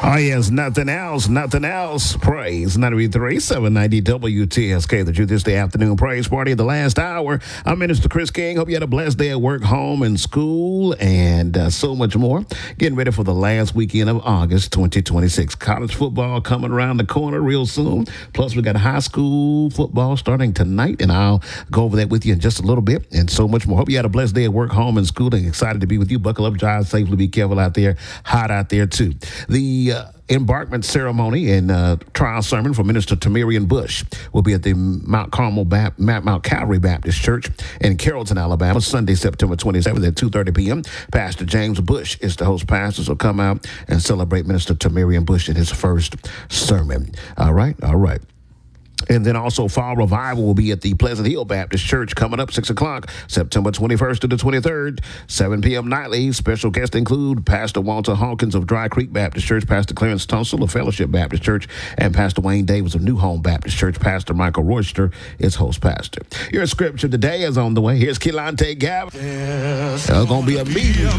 Oh, yes, nothing else. Praise 93, 790 WTSK, the Truth is the Afternoon Praise Party of the last hour. I'm Minister Chris King. Hope you had a blessed day at work, home, and school, and so much more. Getting ready for the last weekend of August 2026. College football coming around the corner real soon. Plus, we got high school football starting tonight, and I'll go over that with you in just a little bit, and so much more. Hope you had a blessed day at work, home, and school, and excited to be with you. Buckle up, drive safely, be careful out there. Hot out there, too. The embarkment ceremony and trial sermon for Minister Tamarian Bush will be at the Mount Calvary Baptist Church in Carrollton, Alabama, Sunday, September 27th at 2:30 p.m. Pastor James Bush is the host pastor, so come out and celebrate Minister Tamarian Bush in his first sermon. All right. And then also Fall Revival will be at the Pleasant Hill Baptist Church coming up 6 o'clock, September 21st to the 23rd, 7 p.m. nightly. Special guests include Pastor Walter Hawkins of Dry Creek Baptist Church, Pastor Clarence Tunsil of Fellowship Baptist Church, and Pastor Wayne Davis of New Home Baptist Church. Pastor Michael Royster is host pastor. Your scripture today is on the way. Here's Keelante Gavin. There's going to be a meeting.